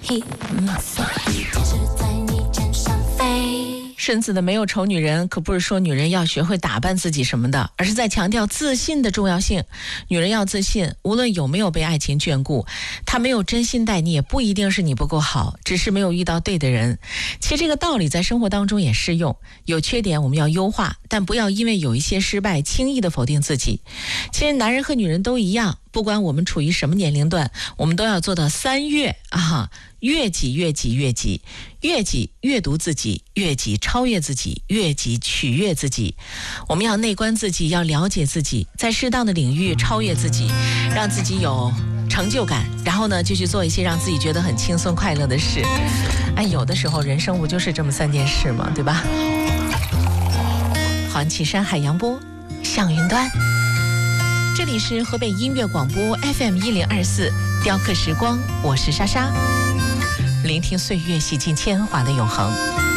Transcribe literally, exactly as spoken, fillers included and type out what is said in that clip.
顺子的没有丑女人可不是说女人要学会打扮自己什么的，而是在强调自信的重要性。女人要自信，无论有没有被爱情眷顾，她没有真心待你，也不一定是你不够好，只是没有遇到对的人。其实这个道理在生活当中也适用，有缺点我们要优化，但不要因为有一些失败轻易的否定自己。其实男人和女人都一样，不管我们处于什么年龄段，我们都要做到三越啊，越己越己越己，越己阅读自己，越己超越自己，越己取悦自己。我们要内观自己，要了解自己，在适当的领域超越自己，让自己有成就感，然后呢就去做一些让自己觉得很轻松快乐的事。哎，有的时候人生不就是这么三件事吗？对吧？环岐山海洋波，向云端。这里是河北音乐广播 F M 一零二四，雕刻时光，我是莎莎，聆听岁月洗尽铅华的永恒。